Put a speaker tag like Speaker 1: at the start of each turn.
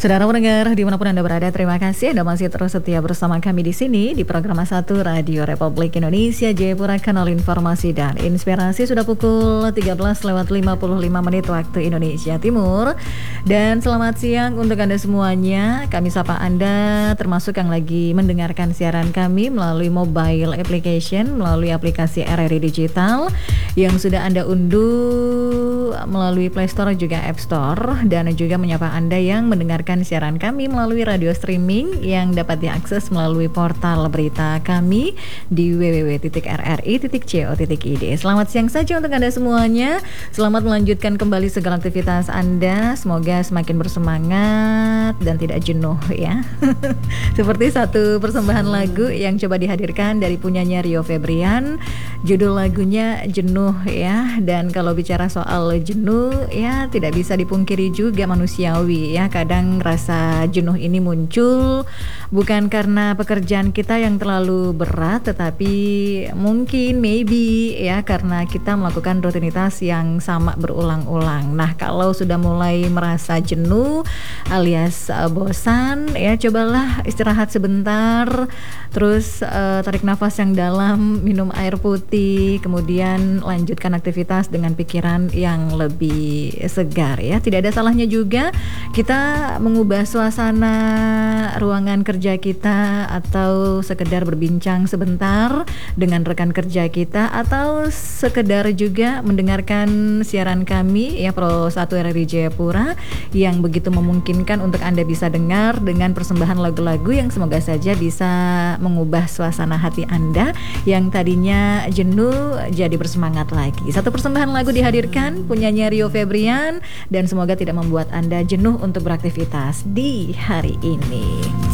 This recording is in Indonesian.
Speaker 1: Saudara pendengar dimanapun Anda berada, terima kasih Anda masih terus setia bersama kami di sini di program 1 Radio Republik Indonesia Jayapura, kanal informasi dan inspirasi. Sudah pukul 13:55 waktu Indonesia Timur. Dan selamat siang untuk Anda semuanya. Kami sapa Anda termasuk yang lagi mendengarkan siaran kami melalui mobile application, melalui aplikasi RRI Digital yang sudah Anda unduh melalui Play Store juga App Store, dan juga menyapa Anda yang mendengarkan siaran kami melalui radio streaming yang dapat diakses melalui portal berita kami di www.rri.co.id. Selamat siang saja untuk Anda semuanya. Selamat melanjutkan kembali segala aktivitas Anda. Semoga semakin bersemangat dan tidak jenuh ya. Seperti satu persembahan lagu yang coba dihadirkan dari punyanya Rio Febrian. Judul lagunya Jenuh ya. Dan kalau bicara soal jenuh ya, tidak bisa dipungkiri juga manusiawi ya. Kadang rasa jenuh ini muncul bukan karena pekerjaan kita yang terlalu berat, tetapi mungkin maybe ya karena kita melakukan rutinitas yang sama berulang-ulang. Nah, kalau sudah mulai merasa jenuh alias bosan ya, cobalah istirahat sebentar, terus tarik nafas yang dalam, minum air putih, kemudian lanjutkan aktivitas dengan pikiran yang lebih segar ya. Tidak ada salahnya juga kita mengubah suasana ruangan kerja kita, atau sekedar berbincang sebentar dengan rekan kerja kita, atau sekedar juga mendengarkan siaran kami ya Pro 1 RRI Jayapura yang begitu memungkinkan untuk Anda bisa dengar dengan persembahan lagu-lagu yang semoga saja bisa mengubah suasana hati Anda yang tadinya jenuh jadi bersemangat lagi. Satu persembahan lagu dihadirkan punyanya Rio Febrian dan semoga tidak membuat Anda jenuh untuk beraktivitas di hari ini.